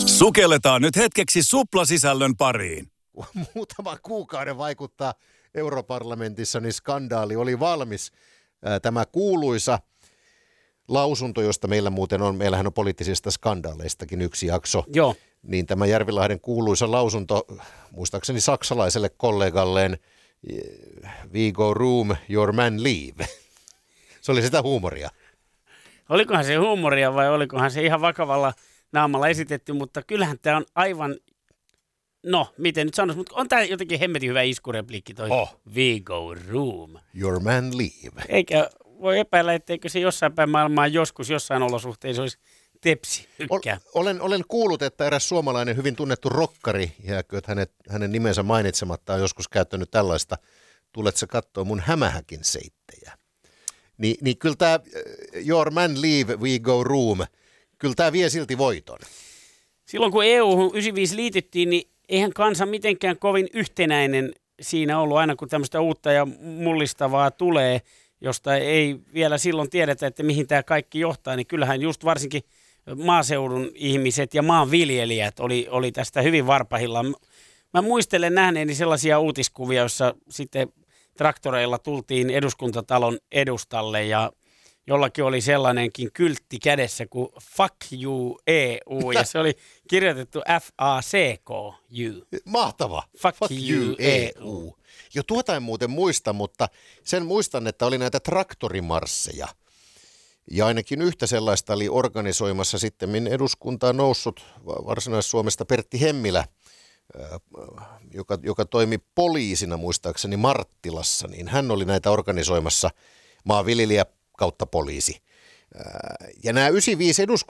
Sukelletaan nyt hetkeksi suplasisällön pariin. Muutama kuukauden vaikuttaa europarlamentissa, niin skandaali oli valmis. Tämä kuuluisa lausunto, josta meillä muuten on, meillähän on poliittisista skandaaleistakin yksi jakso. Joo. Niin tämä Järvilahden kuuluisa lausunto, muistaakseni saksalaiselle kollegalleen, we go room, your man leave. Se oli sitä huumoria. Olikohan se huumoria vai olikohan se ihan vakavalla naamalla esitetty, mutta kyllähän tämä on aivan, no miten nyt sanoisi, mutta on tämä jotenkin hemmetin hyvä iskurepliikki toi we go room. Your man leave. Eikä voi epäillä, etteikö se jossain päin maailmaa joskus jossain olosuhteissa olisi tepsi ykkää. Olen kuullut, että eräs suomalainen hyvin tunnettu rokkari, jääkö hänen nimensä mainitsematta, on joskus käyttänyt tällaista, tulet sä kattoo mun hämähäkin seittejä. Niin kyllä tämä your man leave, we go room, kyllä tämä vie silti voiton. Silloin kun EU 95 liityttiin, niin eihän kansa mitenkään kovin yhtenäinen siinä ollut, aina kun tämmöistä uutta ja mullistavaa tulee, josta ei vielä silloin tiedetä, että mihin tämä kaikki johtaa, niin kyllähän just varsinkin maaseudun ihmiset ja maanviljelijät oli tästä hyvin varpahillaan. Mä muistelen nähneeni sellaisia uutiskuvia, joissa sitten traktoreilla tultiin eduskuntatalon edustalle ja jollakin oli sellainenkin kyltti kädessä kuin fuck you EU ja se oli kirjoitettu FACK-U. Mahtava. Fuck you EU. Jo tuota en muuten muista, mutta sen muistan, että oli näitä traktorimarsseja. Ja ainakin yhtä sellaista oli organisoimassa sitten eduskuntaan noussut Varsinais-Suomesta Pertti Hemmilä, joka toimi poliisina muistaakseni Marttilassa, niin hän oli näitä organisoimassa maanviljelijä kautta poliisi. Ja nämä 95